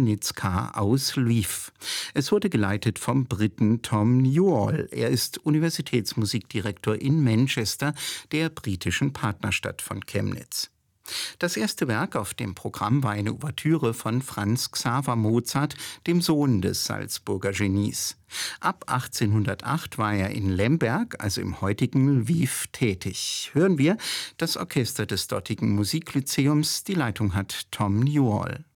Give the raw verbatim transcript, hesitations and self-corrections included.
Chemnitz-K aus Lviv. Es wurde geleitet vom Briten Tom Newall. Er ist Universitätsmusikdirektor in Manchester, der britischen Partnerstadt von Chemnitz. Das erste Werk auf dem Programm war eine Ouvertüre von Franz Xaver Mozart, dem Sohn des Salzburger Genies. Ab achtzehnhundertacht war er in Lemberg, also im heutigen Lviv, tätig. Hören wir das Orchester des dortigen Musiklyzeums. Die Leitung hat Tom Newall.